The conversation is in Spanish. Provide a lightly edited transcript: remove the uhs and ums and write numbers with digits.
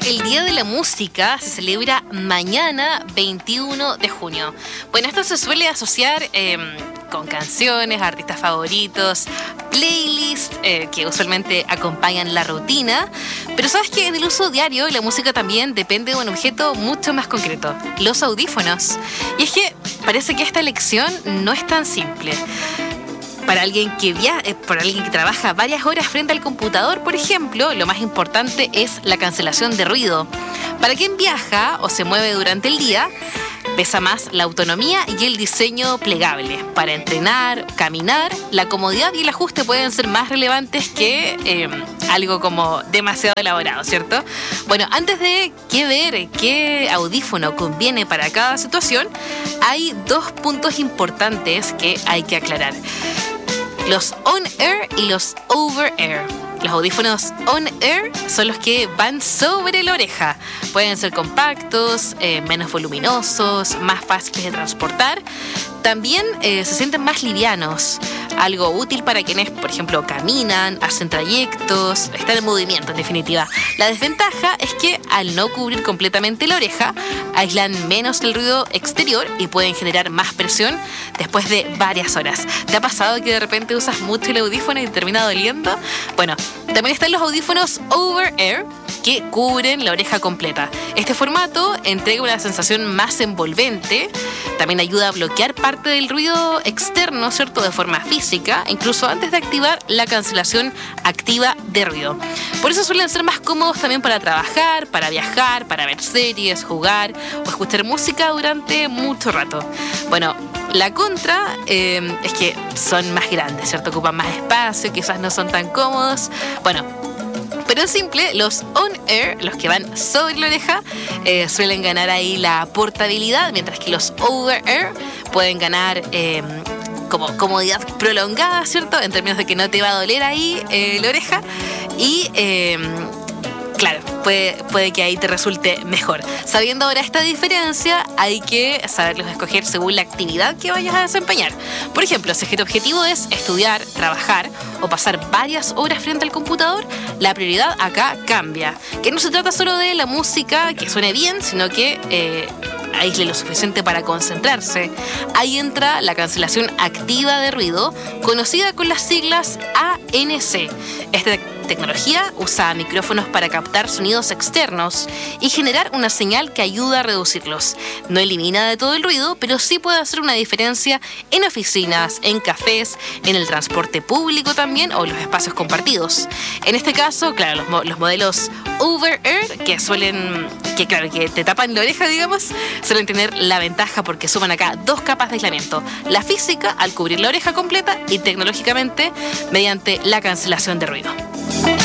el Día de la Música se celebra mañana, 21 de junio. Bueno, esto se suele asociar con canciones, artistas favoritos, playlists que usualmente acompañan la rutina. Pero sabes que en el uso diario la música también depende de un objeto mucho más concreto, los audífonos. Y es que parece que esta elección no es tan simple. Para alguien que trabaja varias horas frente al computador, por ejemplo, lo más importante es la cancelación de ruido. Para quien viaja o se mueve durante el día, pesa más la autonomía y el diseño plegable. Para entrenar, caminar, la comodidad y el ajuste pueden ser más relevantes que algo como demasiado elaborado, ¿cierto? Bueno, antes de ver qué audífono conviene para cada situación, hay dos puntos importantes que hay que aclarar: los on-air y los over-air. Los audífonos on-air son los que van sobre la oreja. Pueden ser compactos, menos voluminosos, más fáciles de transportar. También se sienten más livianos. Algo útil para quienes, por ejemplo, caminan, hacen trayectos, están en movimiento, en definitiva. La desventaja es que al no cubrir completamente la oreja, aislan menos el ruido exterior y pueden generar más presión después de varias horas. ¿Te ha pasado que de repente usas mucho el audífono y te termina doliendo? Bueno, también están los audífonos over-air, que cubren la oreja completa. Este formato entrega una sensación más envolvente, también ayuda a bloquear parte del ruido externo, ¿cierto?, de forma física, incluso antes de activar la cancelación activa de ruido. Por eso suelen ser más cómodos también para trabajar, para viajar, para ver series, jugar o escuchar música durante mucho rato. Bueno, la contra es que son más grandes, ¿cierto? Ocupan más espacio, quizás no son tan cómodos. Bueno, pero en simple, los on-air, los que van sobre la oreja, suelen ganar ahí la portabilidad, mientras que los over-air pueden ganar como comodidad prolongada, ¿cierto? En términos de que no te va a doler ahí la oreja. Y claro, puede que ahí te resulte mejor. Sabiendo ahora esta diferencia, hay que saberlos escoger según la actividad que vayas a desempeñar. Por ejemplo, si tu objetivo es estudiar, trabajar o pasar varias horas frente al computador, la prioridad acá cambia. Que no se trata solo de la música que suene bien, sino que aísle lo suficiente para concentrarse. Ahí entra la cancelación activa de ruido, conocida con las siglas ANC. Esta tecnología usa micrófonos para captar sonidos externos y generar una señal que ayuda a reducirlos. No elimina de todo el ruido, pero sí puede hacer una diferencia en oficinas, en cafés, en el transporte público también o los espacios compartidos. En este caso, claro, los modelos over-air, que te tapan la oreja, digamos, suelen tener la ventaja porque suman acá dos capas de aislamiento: la física al cubrir la oreja completa y tecnológicamente mediante la cancelación de ruido.